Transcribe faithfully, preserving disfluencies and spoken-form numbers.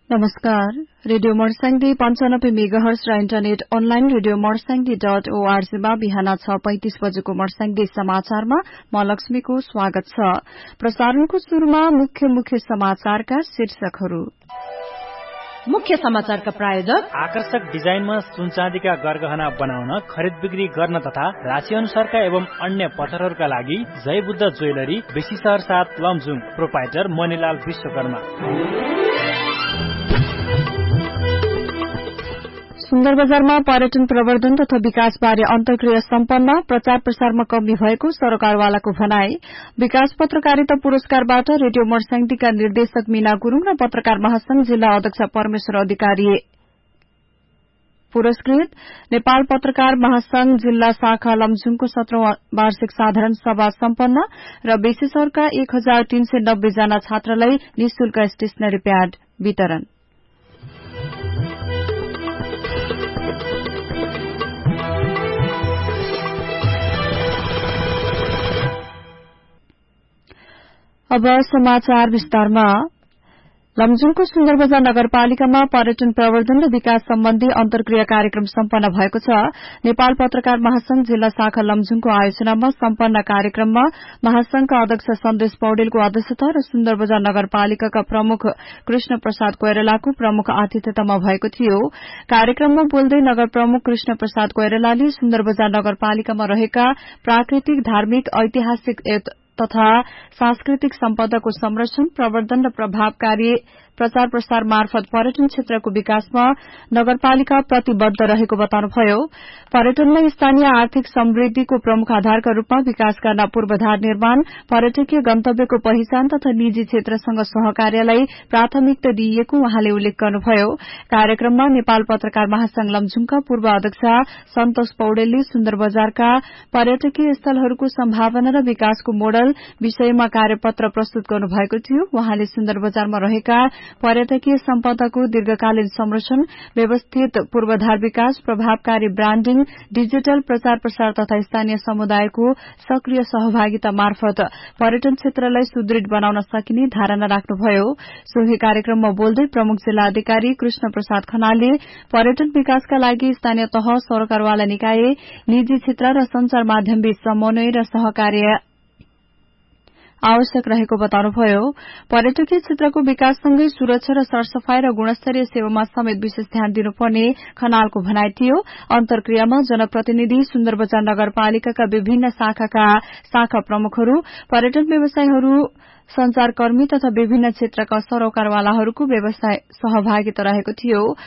नमस्कार। रेडियो मर्स्याङ्दी पञ्चानब्बे मेगाहर्ज र internet online radio Marsyangdi dot ओआरजीमा बिहान छ पैंतिस बजेको मर्स्याङ्दी समाचारमा म लक्ष्मीको स्वागत छ। प्रसारणको शुरूमा मुख्य मुख्य समाचारका शीर्षकहरू। मुख्य समाचारका प्रायोजक आकर्षक डिजाइनमा सुनचाँदीका गरगहना बनाउन, खरिद बिक्री गर्न तथा राशि अनुसारका एवं अन्य पत्थरहरूका लागि जय बुद्ध ज्वेलरी, बेसी शहर साथ लमजुङ, प्रोपाइटर मणिलाल विश्वकर्मा। सुन्दर बजारमा पर्यटन प्रवर्धन तथा विकास बारे अन्तर्क्रिया सम्पन्न, प्रचार प्रसारमा कमी भएको सरकारवालाको भनाई। विकास पत्रकारिता पुरस्कारबाट रेडियो मर्स्याङ्दीका निर्देशक मीना गुरूङ र पत्रकार महासंघ जिल्ला अध्यक्ष परमेश्वर अधिकारी पुरस्कृत। नेपाल पत्रकार महासंघ जिल्ला शाखा लमजुङको सत्रौं वार्षिक साधारण सभा सम्पन्न र विशेषहरूका एक हजार तीन सय नब्बे जना छात्रलाई निशुल्क स्टेशनरी प्याड वितरण। अब समाचार विस्तारमा। लमजुङको सुन्दर बजार नगरपालिकामा पर्यटन प्रवर्धन र विकास सम्बन्धी अन्तर्क्रिया कार्यक्रम सम्पन्न भएको छ। नेपाल पत्रकार महासंघ जिल्ला शाखा लमजुङको आयोजनामा सम्पन्न कार्यक्रममा महासंघका अध्यक्ष सन्देश पौडेलको अध्यक्षता र सुन्दर बजार नगरपालिकाका प्रमुख कृष्ण प्रसाद कोइरालाको प्रमुख आतिथ्यतामा भएको थियो। कार्यक्रममा बोल्दै नगर प्रमुख कृष्ण प्रसाद कोइरालाले सुन्दर बजार नगरपालिकामा रहेका प्राकृतिक, धार्मिक, ऐतिहासिक तथा सांस्कृतिक सम्पदाको संरक्षण, प्रवर्धन र प्रभावकारी प्रचार प्रसार मार्फत पर्यटन क्षेत्रको विकासमा नगरपालिका प्रतिबद्ध रहेको बताउनुभयो। पर्यटनलाई स्थानीय आर्थिक समृद्धिको प्रमुख आधारका रूपमा विकास गर्न पूर्वाधार निर्माण, पर्यटकीय गन्तव्यको पहिचान तथा निजी क्षेत्रसँग सहकार्यलाई प्राथमिकता दिइएको उहाँले उल्लेख गर्नुभयो। कार्यक्रममा नेपाल पत्रकार महासंघ लमजुङका पूर्व अध्यक्ष सन्तोष पौडेलले सुन्दर बजारका पर्यटकीय स्थलहरूको सम्भावना र विकासको मोडल विषयमा कार्यपत्र प्रस्तुत गर्नुभएको थियो। उहाँले सुन्दर बजारमा रहेका पर्यटकीय सम्पदाको दीर्घकालीन संरक्षण, व्यवस्थित पूर्वाधार विकास, प्रभावकारी ब्रान्डिङ, डिजिटल प्रचार प्रसार तथा स्थानीय समुदायको सक्रिय सहभागिता मार्फत पर्यटन क्षेत्रलाई सुदृढ़ बनाउन सकिने धारणा राख्नुभयो। सोही कार्यक्रममा बोल्दै प्रमुख जिल्ला अधिकारी कृष्ण प्रसाद खनालले पर्यटन विकासका लागि स्थानीय तह, सरकारवाला निकाय, निजी क्षेत्र र संचार माध्यमबीच समन्वय र सहकार्य आवश्यक रहेको बताउनुभयो। पर्यटकीय क्षेत्रको विकाससँगै सुरक्षा र सरसफाई र गुणस्तरीय सेवामा समेत विशेष ध्यान दिनुपर्ने खनालको भनाई थियो। अन्तर्क्रियामा जनप्रतिनिधि, सुन्दर बजार नगरपालिकाका विभिन्न शाखाका शाखा प्रमुखहरू, पर्यटन व्यवसायीहरू, संचारकर्मी तथा विभिन्न क्षेत्रका सरोकारवालाहरूको व्यवसाय सहभागिता रहेको थियो।